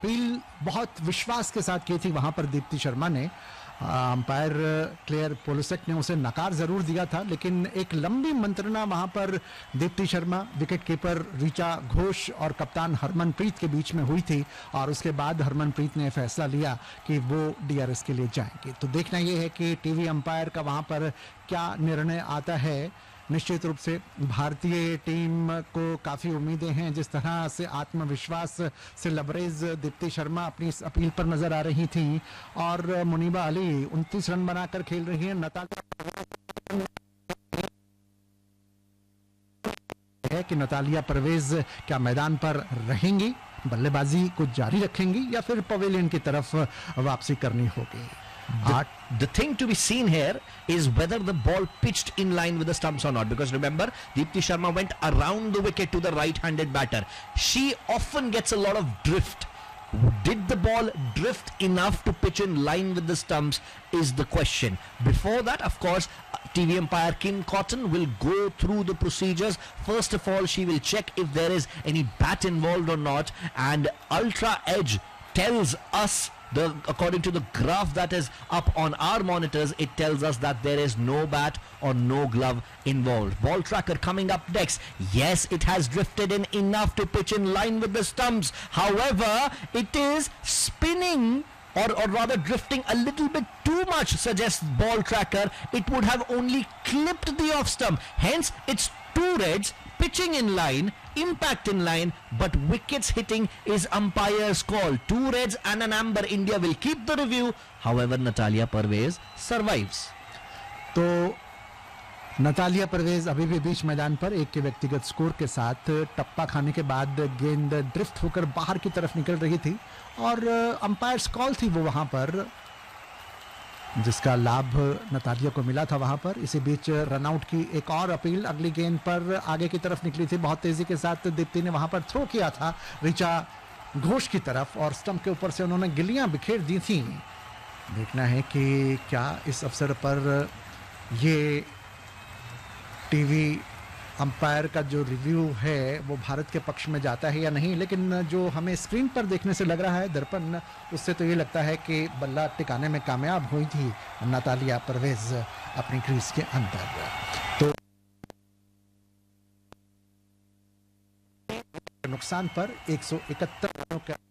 Appeal बहुत विश्वास के साथ की थी वहां पर दीप्ति शर्मा ने। अंपायर क्लेयर पोलिसेक ने उसे नकार जरूर दिया था, लेकिन एक लंबी मंत्रणा वहां पर दीप्ति शर्मा, विकेट कीपर ऋचा घोष और कप्तान हरमनप्रीत के बीच में हुई थी, और उसके बाद हरमनप्रीत ने फैसला लिया कि वो डीआरएस के लिए जाएंगे। तो देखना यह है कि टीवी अंपायर का वहां पर क्या निर्णय आता है। निश्चित रूप से भारतीय टीम को काफी उम्मीदें हैं। जिस तरह से आत्मविश्वास से लबरेज दीप्ति शर्मा अपनी इस अपील पर नजर आ रही थी, और मुनीबा अली 29 रन बनाकर खेल रही हैं। नतालिया परवेज क्या मैदान पर रहेंगी, बल्लेबाजी को जारी रखेंगी, या फिर पवेलियन की तरफ वापसी करनी होगी। The thing to be seen here is whether the ball pitched in line with the stumps or not, because remember, Deepti Sharma went around the wicket to the right-handed batter. She often gets a lot of drift. Did the ball drift enough to pitch in line with the stumps is the question. Before that, of course, TV umpire Kim Cotton will go through the procedures. First of all, she will check if there is any bat involved or not, and Ultra Edge tells us, according to the graph that is up on our monitors, it tells us that there is no bat or no glove involved. Ball tracker coming up next. Yes, it has drifted in enough to pitch in line with the stumps. However, it is spinning, or rather drifting a little bit too much, suggests ball tracker. It would have only clipped the off stump. Hence, it's two reds, pitching in line, impact in line, but wickets hitting is umpire's call. Two reds and an amber. India will keep the review. However, Natalia Parvez survives. तो Natalia Parvez अभी भी बीच मैदान पर एक के व्यक्तिगत score के साथ टप्पा खाने के बाद गेंद ड्रिफ्ट होकर बाहर की तरफ निकल रही थी, और अंपायर्स कॉल थी वो वहां पर, जिसका लाभ नतालिया को मिला था वहां पर। इसी बीच रनआउट की एक और अपील अगली गेंद पर आगे की तरफ निकली थी। बहुत तेजी के साथ दीप्ति ने वहां पर थ्रो किया था ऋचा घोष की तरफ, और स्टंप के ऊपर से उन्होंने गिल्लियां बिखेर दी थी। देखना है कि क्या इस अवसर पर ये टीवी अंपायर का जो रिव्यू है वो भारत के पक्ष में जाता है या नहीं। लेकिन जो हमें स्क्रीन पर देखने से लग रहा है, दर्पण, उससे तो ये लगता है कि बल्ला टिकाने में कामयाब हुई थी नतालिया परवेज अपनी क्रीज के अंदर। तो नुकसान पर 171 रनों का